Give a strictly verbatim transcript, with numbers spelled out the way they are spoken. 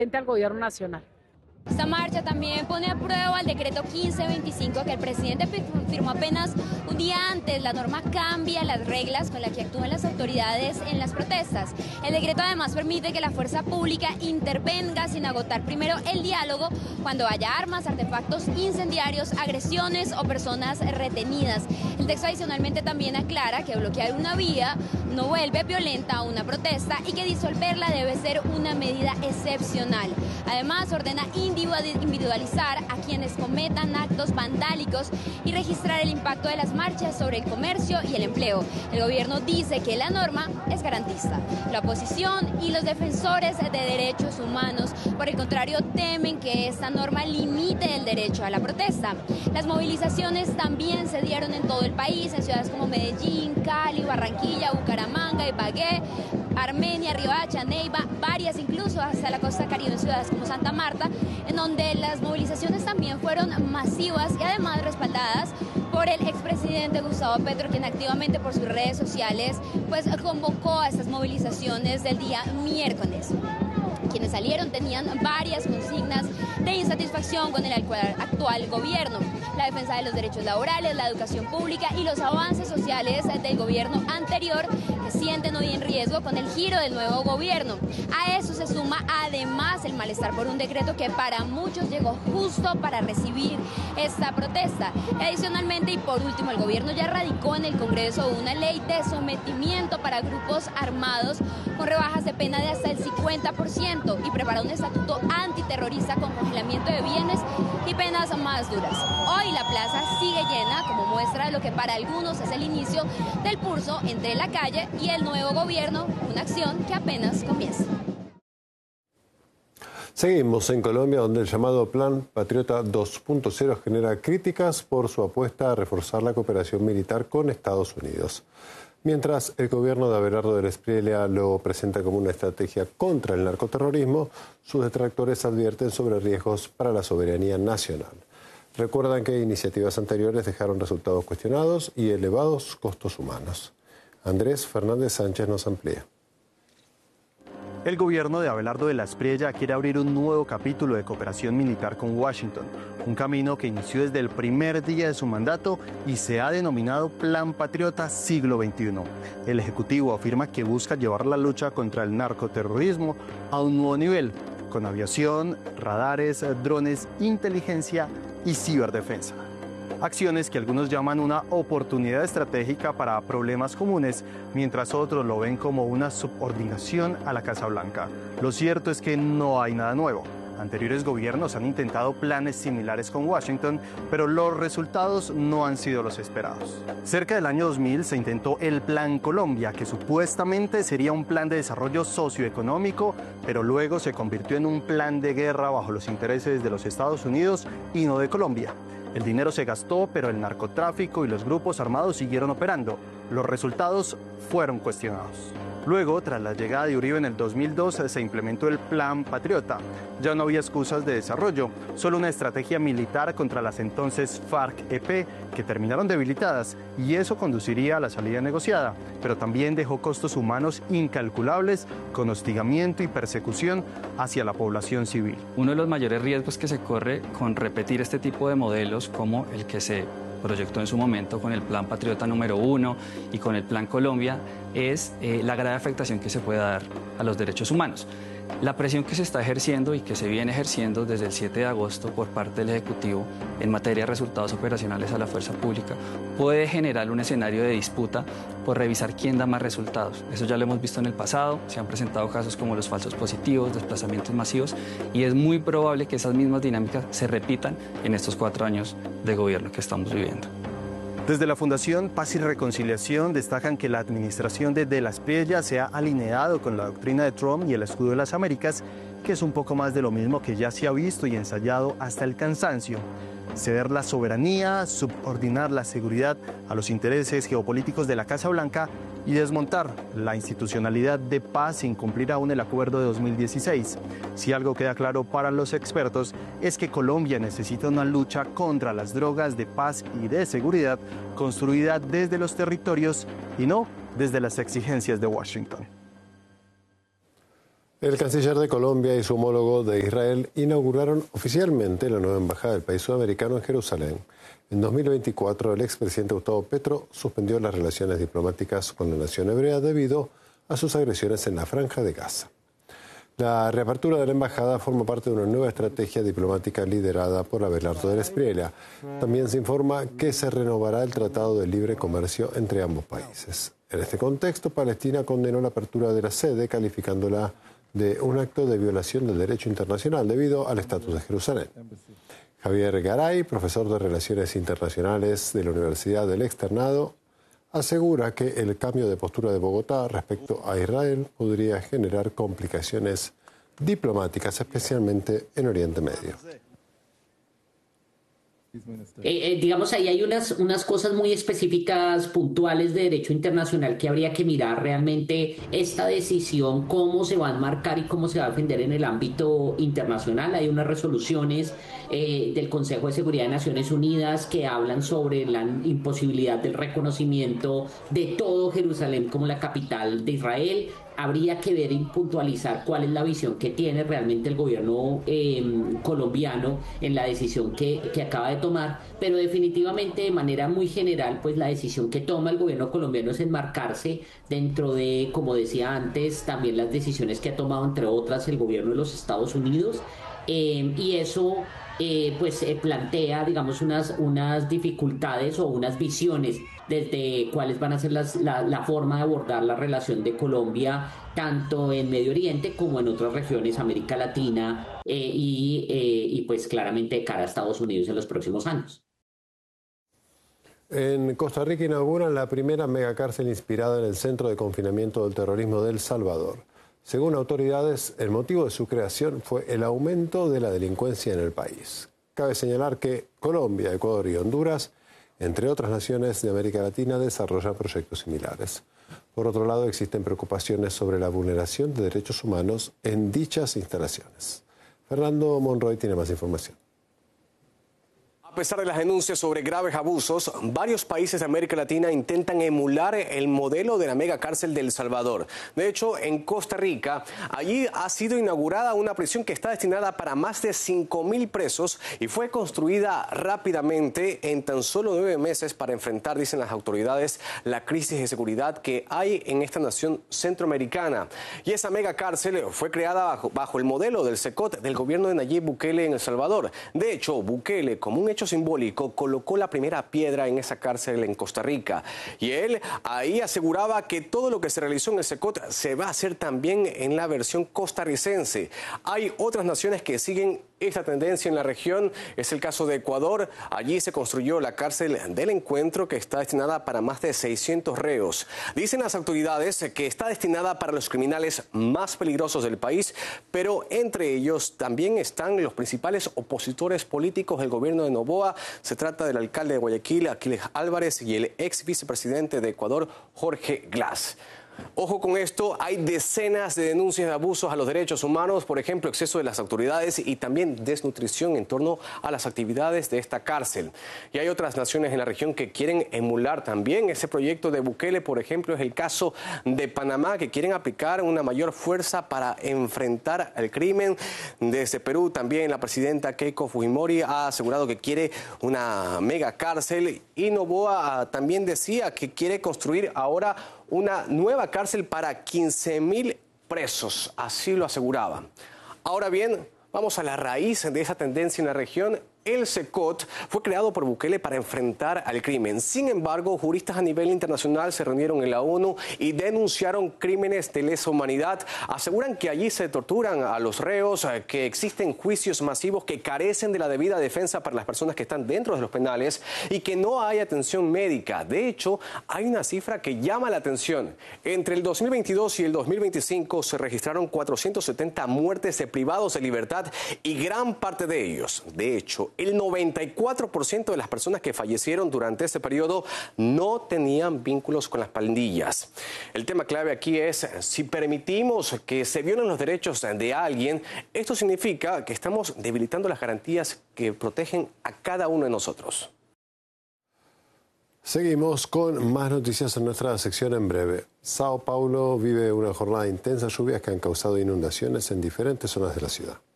al gobierno nacional. Esta marcha también pone a prueba el decreto quince veinticinco que el presidente firmó apenas un día antes. La norma cambia las reglas con las que actúan las autoridades en las protestas. El decreto además permite que la fuerza pública intervenga sin agotar primero el diálogo cuando haya armas, artefactos incendiarios, agresiones o personas retenidas. El texto adicionalmente también aclara que bloquear una vía no vuelve violenta a una protesta y que disolverla debe ser una medida excepcional. Además, ordena individualizar a quienes cometan actos vandálicos y registrar el impacto de las marchas sobre el comercio y el empleo. El gobierno dice que la norma es garantista. La oposición y los defensores de derechos humanos, por el contrario, temen que esta norma limite el derecho a la protesta. Las movilizaciones también se dieron en todo el país, en ciudades como Medellín, Cali, Barranquilla, Bucaramanga, Ibagué, Armenia, Riohacha, Neiva, varias incluso hasta la costa caribe en ciudades como Santa Marta, en donde las movilizaciones también fueron masivas y además respaldadas por el expresidente Gustavo Petro, quien activamente por sus redes sociales pues convocó a estas movilizaciones del día miércoles. Quienes salieron tenían varias consignas de insatisfacción con el actual gobierno: la defensa de los derechos laborales, la educación pública y los avances sociales del gobierno anterior, que sienten hoy en riesgo con el giro del nuevo gobierno. A eso se suma además el malestar por un decreto que para muchos llegó justo para recibir esta protesta. Adicionalmente y por último, el gobierno ya radicó en el Congreso una ley de sometimiento para grupos armados con rebajas de pena de hasta el cincuenta por ciento y preparó un estatuto antiterrorista con congelamiento de bienes y penas más duras. Hoy la plaza sigue llena como muestra de lo que para algunos es el inicio del pulso entre la calle y el nuevo gobierno, una acción que apenas comienza. Seguimos en Colombia, donde el llamado Plan Patriota dos punto cero genera críticas por su apuesta a reforzar la cooperación militar con Estados Unidos. Mientras el gobierno de Abelardo del Espriella lo presenta como una estrategia contra el narcoterrorismo, sus detractores advierten sobre riesgos para la soberanía nacional. Recuerdan que iniciativas anteriores dejaron resultados cuestionados y elevados costos humanos. Andrés Fernández Sánchez nos amplía. El gobierno de Abelardo de la Espriella quiere abrir un nuevo capítulo de cooperación militar con Washington, un camino que inició desde el primer día de su mandato y se ha denominado Plan Patriota Siglo veintiuno. El Ejecutivo afirma que busca llevar la lucha contra el narcoterrorismo a un nuevo nivel, con aviación, radares, drones, inteligencia y ciberdefensa. Acciones que algunos llaman una oportunidad estratégica para problemas comunes, mientras otros lo ven como una subordinación a la Casa Blanca. Lo cierto es que no hay nada nuevo. Anteriores gobiernos han intentado planes similares con Washington, pero los resultados no han sido los esperados. Cerca del año dos mil se intentó el Plan Colombia, que supuestamente sería un plan de desarrollo socioeconómico, pero luego se convirtió en un plan de guerra bajo los intereses de los Estados Unidos y no de Colombia. El dinero se gastó, pero el narcotráfico y los grupos armados siguieron operando. Los resultados fueron cuestionados. Luego, tras la llegada de Uribe en el dos mil dos, se implementó el Plan Patriota. Ya no había excusas de desarrollo, solo una estrategia militar contra las entonces FARC-E P, que terminaron debilitadas, y eso conduciría a la salida negociada, pero también dejó costos humanos incalculables, con hostigamiento y persecución hacia la población civil. Uno de los mayores riesgos que se corre con repetir este tipo de modelos, como el que se proyectó en su momento con el Plan Patriota número uno y con el Plan Colombia, es eh, la grave afectación que se puede dar a los derechos humanos. La presión que se está ejerciendo y que se viene ejerciendo desde el siete de agosto por parte del Ejecutivo en materia de resultados operacionales a la fuerza pública puede generar un escenario de disputa por revisar quién da más resultados. Eso ya lo hemos visto en el pasado, se han presentado casos como los falsos positivos, desplazamientos masivos, y es muy probable que esas mismas dinámicas se repitan en estos cuatro años de gobierno que estamos viviendo. Desde la Fundación Paz y Reconciliación destacan que la administración de De la Espriella se ha alineado con la doctrina de Trump y el escudo de las Américas, que es un poco más de lo mismo que ya se ha visto y ensayado hasta el cansancio. Ceder la soberanía, subordinar la seguridad a los intereses geopolíticos de la Casa Blanca y desmontar la institucionalidad de paz sin cumplir aún el acuerdo de dos mil dieciséis. Si algo queda claro para los expertos es que Colombia necesita una lucha contra las drogas de paz y de seguridad construida desde los territorios y no desde las exigencias de Washington. El canciller de Colombia y su homólogo de Israel inauguraron oficialmente la nueva embajada del país sudamericano en Jerusalén. En dos mil veinticuatro, el expresidente Gustavo Petro suspendió las relaciones diplomáticas con la nación hebrea debido a sus agresiones en la Franja de Gaza. La reapertura de la embajada forma parte de una nueva estrategia diplomática liderada por Abelardo del Espriella. También se informa que se renovará el Tratado de Libre Comercio entre ambos países. En este contexto, Palestina condenó la apertura de la sede, calificándola de un acto de violación del derecho internacional debido al estatus de Jerusalén. Javier Garay, profesor de Relaciones Internacionales de la Universidad del Externado, asegura que el cambio de postura de Bogotá respecto a Israel podría generar complicaciones diplomáticas, especialmente en Oriente Medio. Eh, eh, digamos, ahí hay unas, unas cosas muy específicas, puntuales de derecho internacional que habría que mirar realmente esta decisión, cómo se va a enmarcar y cómo se va a defender en el ámbito internacional. Hay unas resoluciones eh, del Consejo de Seguridad de Naciones Unidas que hablan sobre la imposibilidad del reconocimiento de todo Jerusalén como la capital de Israel. Habría que ver y puntualizar cuál es la visión que tiene realmente el gobierno eh, colombiano en la decisión que, que acaba de tomar, pero definitivamente de manera muy general, pues la decisión que toma el gobierno colombiano es enmarcarse dentro de, como decía antes, también las decisiones que ha tomado, entre otras, el gobierno de los Estados Unidos, eh, y eso eh, pues eh, plantea, digamos, unas, unas dificultades o unas visiones desde cuáles van a ser las, la, la forma de abordar la relación de Colombia tanto en Medio Oriente como en otras regiones, América Latina eh, y, eh, y pues claramente de cara a Estados Unidos en los próximos años. En Costa Rica inauguran la primera megacárcel inspirada en el centro de confinamiento del terrorismo de El Salvador. Según autoridades, el motivo de su creación fue el aumento de la delincuencia en el país. Cabe señalar que Colombia, Ecuador y Honduras, entre otras naciones de América Latina, desarrollan proyectos similares. Por otro lado, existen preocupaciones sobre la vulneración de derechos humanos en dichas instalaciones. Fernando Monroy tiene más información. A pesar de las denuncias sobre graves abusos, varios países de América Latina intentan emular el modelo de la megacárcel de El Salvador. De hecho, en Costa Rica, allí ha sido inaugurada una prisión que está destinada para más de cinco mil presos y fue construida rápidamente en tan solo nueve meses para enfrentar, dicen las autoridades, la crisis de seguridad que hay en esta nación centroamericana. Y esa megacárcel fue creada bajo, bajo el modelo del SECOT del gobierno de Nayib Bukele en El Salvador. De hecho, Bukele, como un hecho simbólico, colocó la primera piedra en esa cárcel en Costa Rica. Y él ahí aseguraba que todo lo que se realizó en el SECOT se va a hacer también en la versión costarricense. Hay otras naciones que siguen esta tendencia en la región. Es el caso de Ecuador. Allí se construyó la cárcel del Encuentro, que está destinada para más de seiscientos reos. Dicen las autoridades que está destinada para los criminales más peligrosos del país, pero entre ellos también están los principales opositores políticos del gobierno de Noboa. Se trata del alcalde de Guayaquil, Aquiles Álvarez, y el ex vicepresidente de Ecuador, Jorge Glass. Ojo con esto, hay decenas de denuncias de abusos a los derechos humanos, por ejemplo, exceso de las autoridades y también desnutrición en torno a las actividades de esta cárcel. Y hay otras naciones en la región que quieren emular también ese proyecto de Bukele. Por ejemplo, es el caso de Panamá, que quieren aplicar una mayor fuerza para enfrentar el crimen. Desde Perú también la presidenta Keiko Fujimori ha asegurado que quiere una mega cárcel, y Noboa también decía que quiere construir ahora una nueva cárcel para quince mil presos, así lo aseguraba. Ahora bien, vamos a la raíz de esa tendencia en la región. El SECOT fue creado por Bukele para enfrentar al crimen. Sin embargo, juristas a nivel internacional se reunieron en la ONU y denunciaron crímenes de lesa humanidad. Aseguran que allí se torturan a los reos, que existen juicios masivos que carecen de la debida defensa para las personas que están dentro de los penales y que no hay atención médica. De hecho, hay una cifra que llama la atención. Entre el dos mil veintidós y el dos mil veinticinco se registraron cuatrocientas setenta muertes de privados de libertad, y gran parte de ellos, de hecho, el noventa y cuatro por ciento de las personas que fallecieron durante este periodo no tenían vínculos con las pandillas. El tema clave aquí es, si permitimos que se violen los derechos de alguien, esto significa que estamos debilitando las garantías que protegen a cada uno de nosotros. Seguimos con más noticias en nuestra sección en breve. Sao Paulo vive una jornada de intensas lluvias que han causado inundaciones en diferentes zonas de la ciudad.